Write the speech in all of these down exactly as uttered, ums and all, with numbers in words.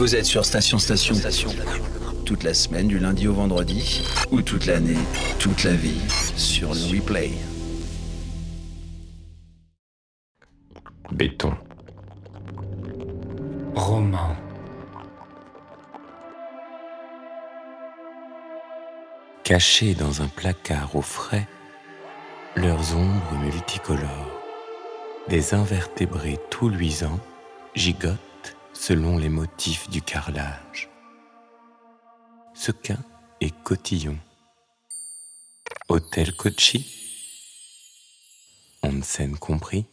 Vous êtes sur Station Station. Station. Toute la semaine, du lundi au vendredi, ou toute l'année, toute la vie, sur le replay. Béton. Roman. Cachés dans un placard au frais, leurs ombres multicolores, des invertébrés tout luisants gigotent selon les motifs du carrelage. Sequin et cotillon. Hôtel Kochi. Onsen compris.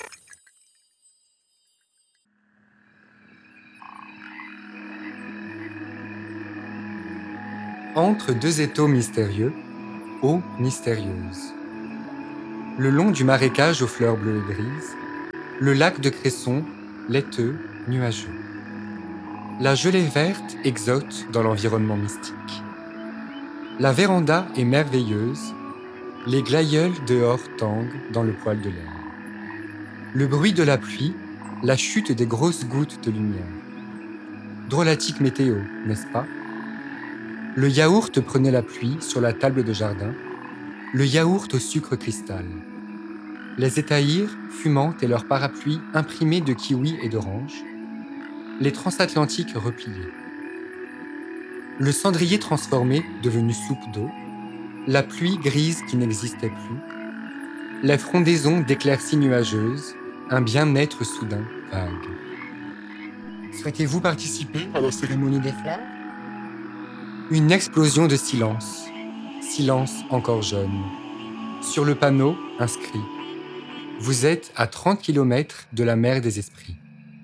Entre deux étaux mystérieux, eau mystérieuse. Le long du marécage aux fleurs bleues et grises, le lac de Cresson, laiteux, nuageux. La gelée verte exote dans l'environnement mystique. La véranda est merveilleuse, les glaïeuls dehors tanguent dans le poil de l'air. Le bruit de la pluie, la chute des grosses gouttes de lumière. Drôlatique météo, n'est-ce pas ? Le yaourt prenait la pluie sur la table de jardin, le yaourt au sucre cristal. Les étahirs, fumantes et leurs parapluies imprimés de kiwi et d'orange. Les transatlantiques repliés. Le cendrier transformé, devenu soupe d'eau. La pluie grise qui n'existait plus. Les frondaisons d'éclaircies nuageuses, un bien-être soudain, vague. Souhaitez-vous participer à la cérémonie des fleurs ? Une explosion de silence. Silence encore jeune. Sur le panneau, inscrit. Vous êtes à trente kilomètres de la mer des esprits.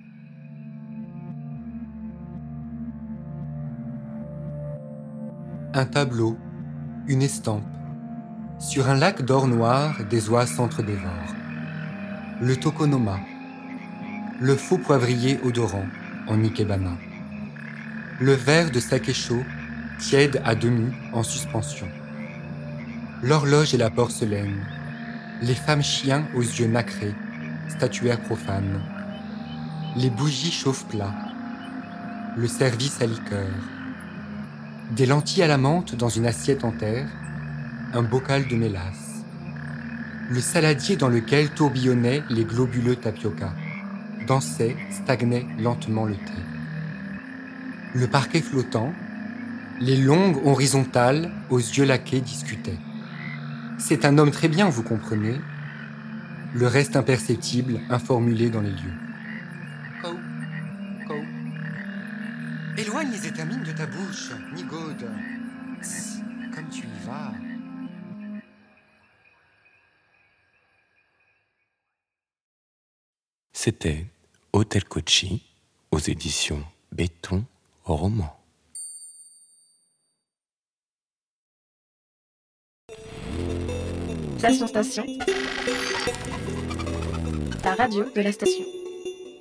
Un tableau, une estampe. Sur un lac d'or noir, des oies s'entre-dévorent. Le tokonoma. Le faux poivrier odorant en ikebana. Le verre de saké chaud, tiède à demi en suspension. L'horloge et la porcelaine. Les femmes chiens aux yeux nacrés, statuaires profanes. Les bougies chauffe-plat. Le service à liqueur. Des lentilles à la menthe dans une assiette en terre. Un bocal de mélasse. Le saladier dans lequel tourbillonnaient les globuleux tapioca. Dansait, stagnait lentement le thé. Le parquet flottant. Les longues horizontales aux yeux laqués discutaient. C'est un homme très bien, vous comprenez. Le reste imperceptible, informulé dans les lieux. Kou, kou. Éloigne les étamines de ta bouche, Nigaude. Tss, comme tu y vas. C'était Hôtel Kochi aux éditions Béton Roman. Station Station. La radio de la station.